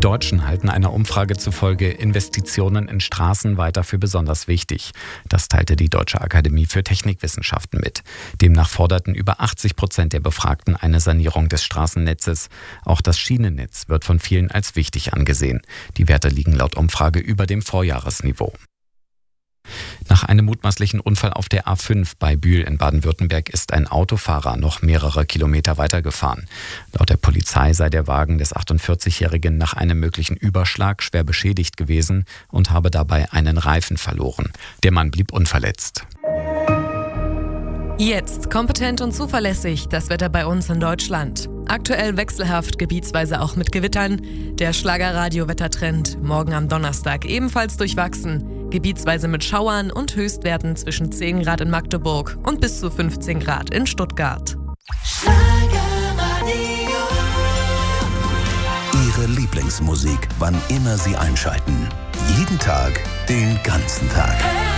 Deutschen halten einer Umfrage zufolge Investitionen in Straßen weiter für besonders wichtig. Das teilte die Deutsche Akademie für Technikwissenschaften mit. Demnach forderten über 80% der Befragten eine Sanierung des Straßennetzes. Auch das Schienennetz wird von vielen als wichtig angesehen. Die Werte liegen laut Umfrage über dem Vorjahresniveau. Nach einem mutmaßlichen Unfall auf der A5 bei Bühl in Baden-Württemberg ist ein Autofahrer noch mehrere Kilometer weitergefahren. Laut der Polizei sei der Wagen des 48-Jährigen nach einem möglichen Überschlag schwer beschädigt gewesen und habe dabei einen Reifen verloren. Der Mann blieb unverletzt. Jetzt kompetent und zuverlässig das Wetter bei uns in Deutschland. Aktuell wechselhaft, gebietsweise auch mit Gewittern. Der Schlagerradio-Wettertrend morgen am Donnerstag ebenfalls durchwachsen. Gebietsweise mit Schauern und Höchstwerten zwischen 10 Grad in Magdeburg und bis zu 15 Grad in Stuttgart. Ihre Lieblingsmusik, wann immer Sie einschalten. Jeden Tag, den ganzen Tag.